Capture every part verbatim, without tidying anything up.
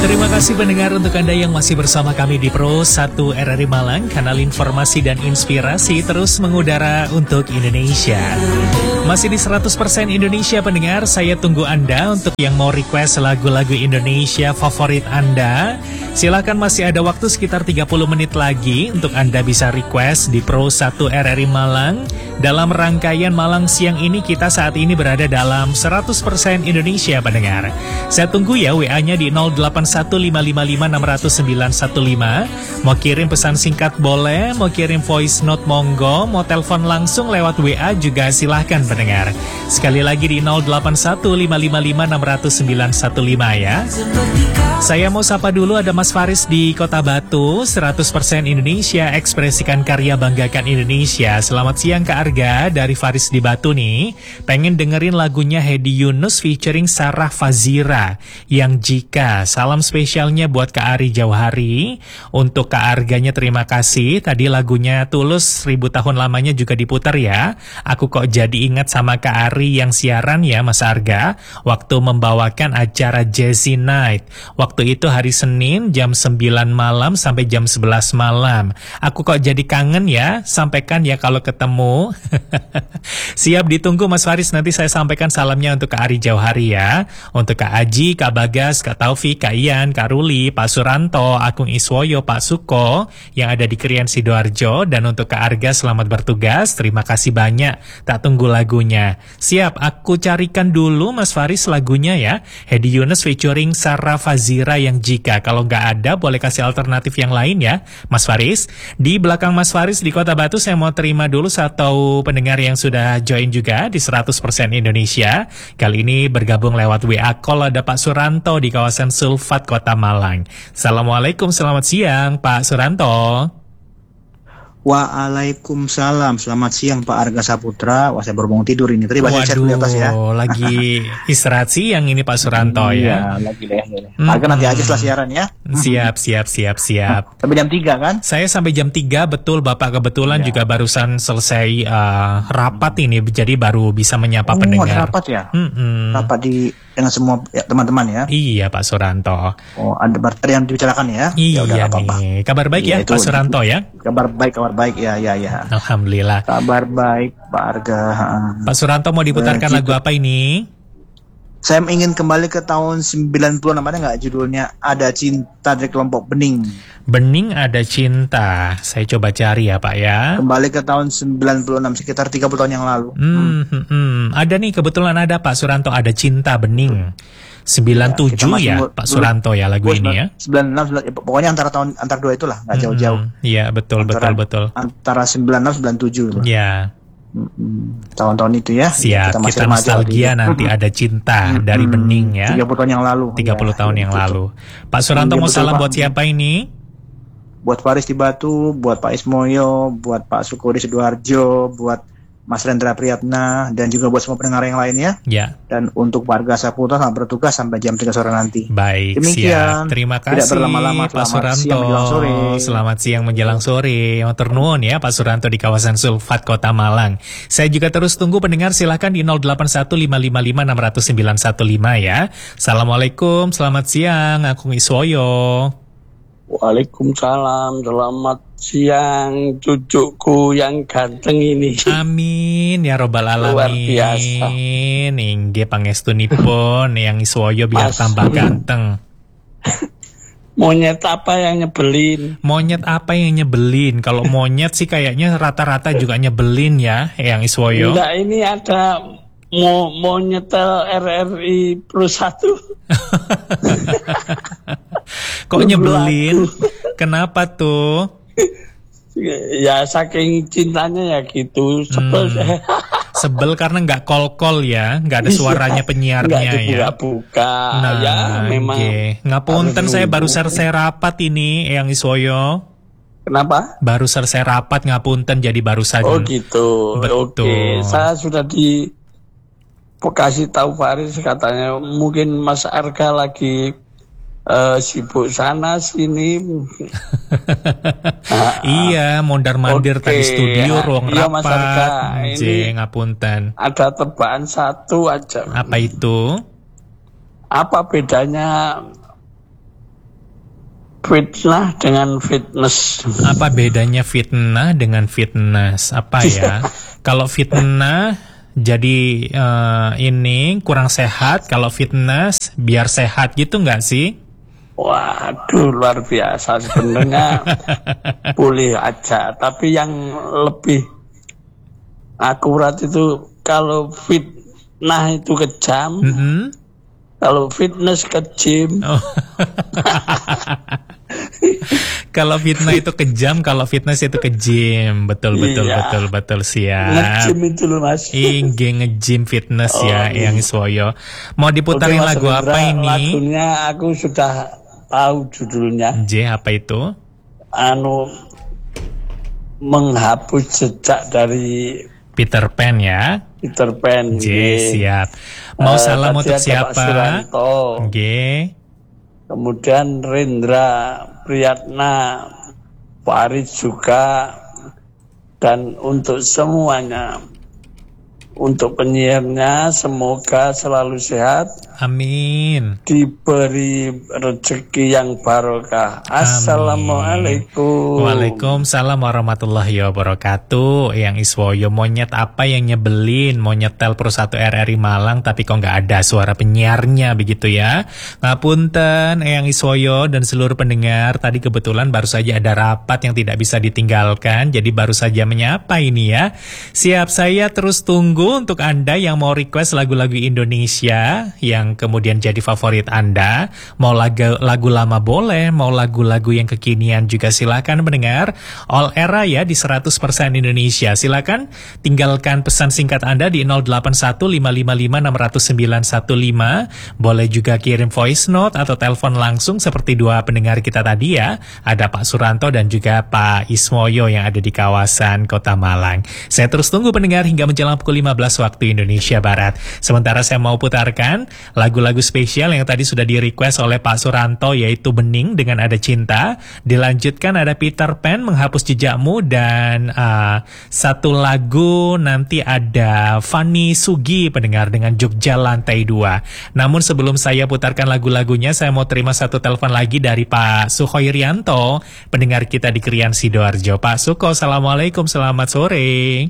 Terima kasih pendengar untuk Anda yang masih bersama kami di Pro satu R R I Malang, kanal informasi dan inspirasi terus mengudara untuk Indonesia. Masih di seratus persen Indonesia pendengar, saya tunggu Anda untuk yang mau request lagu-lagu Indonesia favorit Anda. Silakan, masih ada waktu sekitar tiga puluh menit lagi untuk Anda bisa request di Pro satu R R I Malang. Dalam rangkaian Malang Siang ini kita saat ini berada dalam seratus persen Indonesia pendengar. Saya tunggu ya W A-nya di nol delapan satu lima lima lima enam nol nol sembilan satu lima. Mau kirim pesan singkat boleh, mau kirim voice note monggo, mau telepon langsung lewat W A juga silahkan pendengar. Sekali lagi di nol delapan satu lima lima lima enam nol nol sembilan satu lima ya. Saya mau sapa dulu, ada Mas Faris di Kota Batu. Seratus persen Indonesia, ekspresikan karya, banggakan Indonesia. Selamat siang Kak Arga, dari Faris di Batu nih. Pengen dengerin lagunya Hedi Yunus featuring Sarah Fazira yang Jika. Salam spesialnya buat Kak Ari Jauhari. Untuk Kak Arganya terima kasih. Tadi lagunya Tulus Seribu Tahun Lamanya juga diputar ya. Aku kok jadi ingat sama Kak Ari yang siaran ya Mas Arga, waktu membawakan acara Jazzy Night. Waktu itu hari Senin jam sembilan malam sampai jam sebelas malam. Aku kok jadi kangen ya, sampaikan ya kalau ketemu. Siap, ditunggu Mas Faris, nanti saya sampaikan salamnya untuk Kak Ari Jauhari ya. Untuk Kak Aji, Kak Bagas, Kak Taufik, Kak Ian, Kak Ruli, Pak Suranto, Agung Iswoyo, Pak Suko yang ada di Krian Sidoarjo. Dan untuk Kak Arga, selamat bertugas, terima kasih banyak. Tak tunggu lagunya. Siap, aku carikan dulu Mas Faris lagunya ya. Hedi Yunus featuring Sarah Fazira yang Jika. Kalau nggak ada, boleh kasih alternatif yang lain ya Mas Faris. Di belakang Mas Faris di Kota Batu, saya mau terima dulu satu pendengar yang sudah join juga di seratus persen Indonesia. Kali ini bergabung lewat W A call, ada Pak Suranto di kawasan Sulfat Kota Malang. Assalamualaikum, selamat siang Pak Suranto. Waalaikumsalam, selamat siang Pak Arga Saputra. Wah, saya baru bangun tidur ini. Tadi baca chat di atas ya. Lagi istirahat siang ini Pak Suranto ya. Iya, lagi deh. Hmm. Arga nanti aja setelah siaran ya. Siap, siap, siap, siap. Sampai jam tiga kan? Saya sampai jam tiga, betul Bapak. Kebetulan ya, juga barusan selesai uh, rapat ini, jadi baru bisa menyapa oh, pendengar. Ada rapat ya? Hmm-hmm. Rapat di dengan semua ya, teman-teman ya? Iya Pak Suranto. Oh, ada berita yang dibicarakan ya? Iya ya, udah, nih. Kabar baik ya, ya Pak Suranto ya? Kabar baik, kabar baik ya, ya, ya. Alhamdulillah. Kabar baik Pak Arga. Pak Suranto mau diputarkan uh, lagu apa ini? Saya ingin kembali ke tahun sembilan puluhan, namanya nggak judulnya Ada Cinta dari kelompok Bening. Bening Ada Cinta. Saya coba cari ya Pak ya. Kembali ke tahun sembilan puluh enam, sekitar tiga puluh tahun yang lalu. Hmm, hmm, hmm. Ada nih, kebetulan ada Pak Suranto, Ada Cinta Bening. sembilan puluh tujuh ya, ya Pak Suranto ya lagu ini ya. sembilan puluh enam, ya, pokoknya antara tahun antara dua itulah, nggak hmm, jauh-jauh. Iya, betul, antara, betul, betul. Antara sembilan puluh enam sembilan puluh tujuh. Iya. Hmm, tahun-tahun itu ya. Siap, kita, kita nostalgia nanti Ada Cinta hmm, dari Bening ya. tiga puluh tahun yang lalu. tiga puluh ya, tahun ya, yang betul. lalu. Pak Suranto ya, mau salam Pak. Buat siapa ini? Buat Faris di Batu, buat Pak Ismoyo, buat Pak Suko di Sidoarjo, buat Mas Rendra Priyatna, dan juga buat semua pendengar yang lainnya. Ya. Dan untuk Pak Arga Saputra, selamat bertugas sampai jam tiga sore nanti. Baik, demikian. Siap. Terima kasih. Tidak berlama-lama, Pak Suranto. Siang selamat siang menjelang sore. Matur nuwun ya Pak Suranto di kawasan Sulfat Kota Malang. Saya juga terus tunggu pendengar, silakan di nol delapan satu lima lima lima enam nol nol sembilan satu lima ya. Assalamualaikum, selamat siang Agung Iswoyo. Waalaikumsalam, selamat siang cucuku yang ganteng ini. Amin ya robbal alamin. Luar biasa. Inggih pangestunipun yang Iswoyo biar Mas, tambah ganteng. Monyet apa yang nyebelin? Monyet apa yang nyebelin? Kalau monyet sih kayaknya rata-rata juga nyebelin ya, yang Iswoyo. Enggak, ini ada mo monyet R R I plus satu. Kok nyebelin? Kenapa tuh? Ya saking cintanya ya gitu. Sebel, hmm. Sebel karena nggak kol-kol ya, nggak ada suaranya penyiarnya ya. Nggak dibuka-buka. Nah, ya memang. Okay. Ngapunten, saya baru selesai rapat ini, yang Iswoyo. Kenapa? Baru selesai rapat, ngapunten, jadi barusan. Oh gitu. Betul. Oke, saya sudah di kasih tahu Faris, katanya mungkin Mas Arga lagi uh, sibuk sana sini. Iya, mondar-mandir okay. Tadi studio, ruang iya, rapat. Mas Arga, ini ngapunten. Ada tebaan satu aja. Apa itu? Apa bedanya Fitnah dengan fitness. Apa bedanya fitnah dengan fitness? Apa ya? Kalau fitnah jadi uh, ini kurang sehat, kalau fitness biar sehat gitu nggak sih? Waduh, luar biasa sebenarnya. Boleh aja, tapi yang lebih akurat itu kalau fitnah itu kejam, mm-hmm. kalau fitness ke gym. Oh. Kalau fitnah itu kejam, kalau fitness itu ke gym. Betul, betul, iya. betul, betul, siap. Nge-gym itu loh, Mas. Ingge nge-gym fitness oh, ya, iya. Yang Iswoyo. Mau diputarin Oke, lagu Rendra, apa ini? Lagunya aku sudah tahu judulnya. J, apa itu? Anu, menghapus jejak dari Peter Pan ya. Peter Pan. J, siap. Mau uh, salam untuk siapa? G. Kemudian Rendra Priyatna, Farid juga, dan untuk semuanya, untuk penyiarnya semoga selalu sehat. Amin. Diberi rezeki yang barokah. Assalamualaikum. Waalaikumsalam warahmatullahi wabarakatuh. Yang Iswoyo, monyet apa yang nyebelin? Monyet Telpro satu R R I Malang tapi kok nggak ada suara penyiarnya begitu ya? Ngapunten Yang Iswoyo dan seluruh pendengar. Tadi kebetulan baru saja ada rapat yang tidak bisa ditinggalkan, jadi baru saja menyapa ini ya. Siap, saya terus tunggu untuk Anda yang mau request lagu-lagu Indonesia yang kemudian jadi favorit Anda. Mau lagu, lagu lama boleh, mau lagu-lagu yang kekinian juga silakan mendengar. All era ya di seratus persen Indonesia. Silakan tinggalkan pesan singkat Anda di nol delapan satu lima lima lima enam nol sembilan satu lima. Boleh juga kirim voice note atau telepon langsung seperti dua pendengar kita tadi ya. Ada Pak Suranto dan juga Pak Ismoyo yang ada di kawasan Kota Malang. Saya terus tunggu pendengar hingga menjelang pukul lima belas waktu Indonesia Barat. Sementara saya mau putarkan lagu-lagu spesial yang tadi sudah di-request oleh Pak Suranto, yaitu Bening dengan Ada Cinta. Dilanjutkan ada Peter Pan, Menghapus Jejakmu, dan uh, satu lagu nanti ada Fanny Sugi pendengar dengan Jogja Lantai dua. Namun sebelum saya putarkan lagu-lagunya, saya mau terima satu telepon lagi dari Pak Suhoirianto, pendengar kita di Krian Sidoarjo. Pak Suko, Assalamualaikum, selamat sore.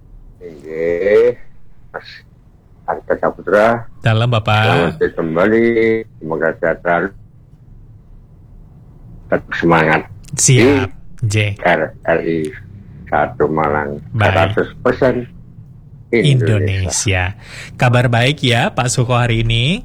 Oke, Mas Arka Saputra. Dalam Bapak. Selamat kembali. Semoga sehat selalu. Tetap semangat. Siap. J. R R I satu Malang. Baik. seratus persen Indonesia. Indonesia. Kabar baik ya Pak Suko hari ini?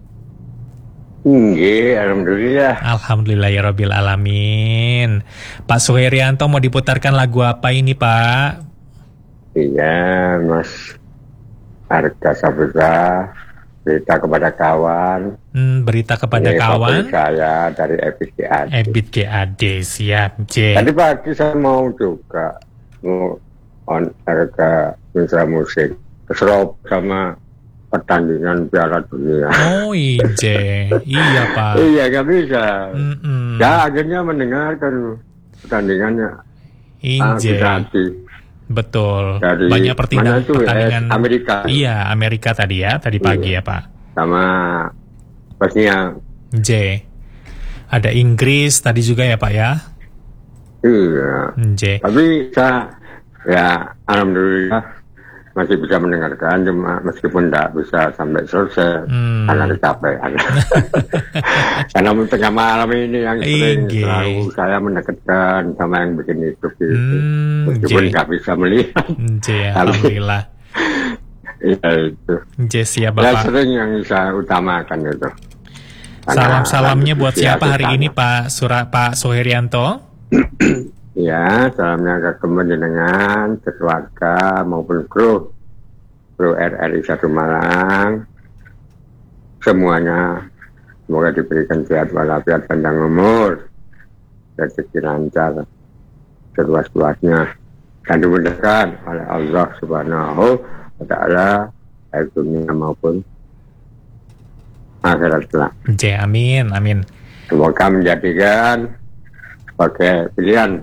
Iya, alhamdulillah. Alhamdulillah ya Rabbil Alamin. Pak Suherianto mau diputarkan lagu apa ini Pak? Iya, Mas Arka Saputra, berita kepada kawan. Hmm, berita kepada ini kawan. Saya dari Ebit G A D. Ebit G A D, siap J. Tadi pagi saya mau juga mau on air ke Mitra Musik ke Surabaya sama pertandingan Piala Dunia. Oh iya, iya Pak. Iya, gak bisa. Mm-mm. Ya akhirnya mendengarkan pertandingannya. Iya. Betul. Dari banyak pertandingan itu, pertandingan eh, Amerika. Iya, Amerika tadi ya, tadi pagi iya. Ya Pak. Sama Bosnia. J. Ada Inggris tadi juga ya Pak ya? Iya. J. Tapi saya ya alhamdulillah masih bisa mendengarkan, cuma meskipun tidak bisa sampai selesai hmm. karena kecapean. Karena tengah malam ini yang sering selalu saya mendekatkan sama yang bikin itu gitu. Hmm, meskipun nggak bisa melihat. J, alhamdulillah. Iya itu. J, siap Bapak. Ya sering yang saya utamakan itu. Salam-salamnya buat siapa hari ini Pak Sura Pak Suherianto? Ya, salamnya ke kemenangan, keluarga maupun kru, kru R R I satu Malang, semuanya semoga diberikan sehat walafiat panjang umur, rezeki lancar, seluas-luasnya, dan dimudahkan oleh Allah Subhanahu wa Ta'ala, baik dunia maupun akhirat kelak. J, amin, amin. Semoga menjadikan sebagai pilihan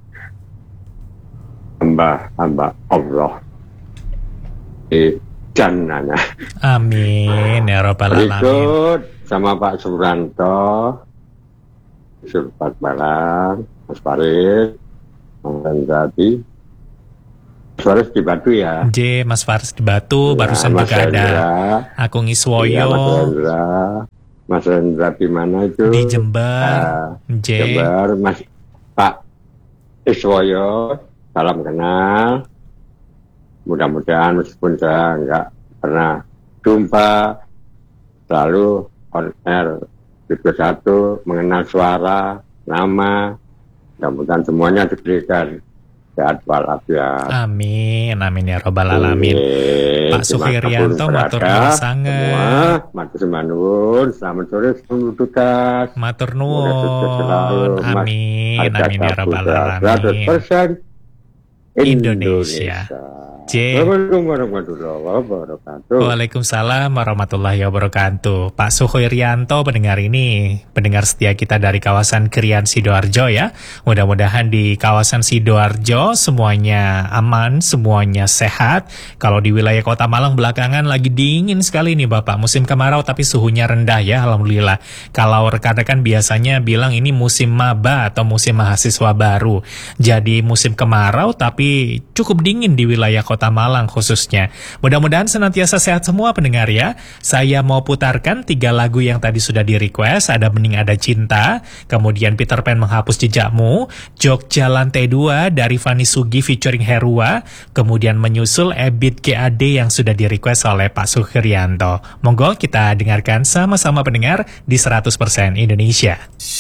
hamba-hamba Allah di jannahnya. Amin ya Rabbal Alamin. Berikut sama Pak Suranto Surpat Malang, Mas Faris, Mas Rendrati, Mas Faris di Batu ya. J, Mas Faris di Batu, ya, barusan Mas juga Rendra, ada Agung Iswoyo. Ya, Mas Rendra, Mas Rendra di mana itu? Di Jember. Uh, J. Jember, Mas Pak Iswoyo, salam kenal. Mudah-mudahan meskipun saya nggak pernah jumpa, selalu on air tipe satu, mengenal suara, nama, mudah-mudahan semuanya diberikan sehat walafiat. Amin, amin ya robbal alamin. Pak Suhiryanto matur nuwun sanget. Semua, matur nuwun, selamat sore seluruh tugas. Matur nuwun, amin, amin ya robbal alamin. seratus persen Indonesia. J. Assalamualaikum warahmatullahi wabarakatuh. Waalaikumsalam warahmatullahi wabarakatuh. Pak Suhiryanto pendengar ini, pendengar setia kita dari kawasan Krian Sidoarjo ya. Mudah-mudahan di kawasan Sidoarjo semuanya aman, semuanya sehat. Kalau di wilayah Kota Malang belakangan lagi dingin sekali nih Bapak. Musim kemarau tapi suhunya rendah ya, alhamdulillah. Kalau rekan-rekan biasanya bilang ini musim maba atau musim mahasiswa baru. Jadi musim kemarau tapi cukup dingin di wilayah Kota Kota Malang khususnya. Mudah-mudahan senantiasa sehat semua pendengar ya. Saya mau putarkan tiga lagu yang tadi sudah di-request. Ada Bening Ada Cinta, kemudian Peter Pan Menghapus Jejakmu, Jogja Lantai dua dari Fani Sugi featuring Herua, kemudian menyusul Ebit G A D yang sudah di-request oleh Pak Suhiryanto. Monggo kita dengarkan sama-sama pendengar di seratus persen Indonesia.